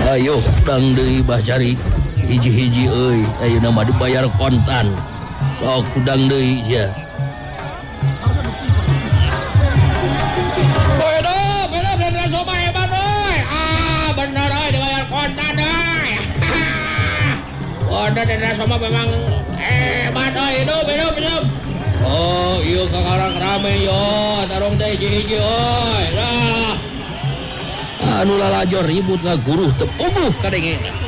Ayo udang deui Cari hiji-hiji ayo nama dibayar kontan sok udang deui ya. Bener sama hebat bener dibayar kontan bener sama memang hebat hidup. Oh iya kakarang rame yo tarung teh hiji-hiji lah anu lalajor ribut ngaguruh teu puguh kadenge